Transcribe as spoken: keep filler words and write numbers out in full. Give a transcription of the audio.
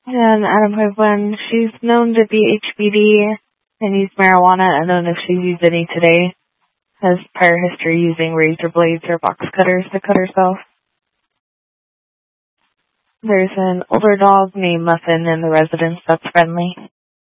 And Adam Cleveland, she's known to be H B D and use marijuana. I don't know if she's used any today. Has prior history using razor blades or box cutters to cut herself. There's an older dog named Muffin in the residence that's friendly.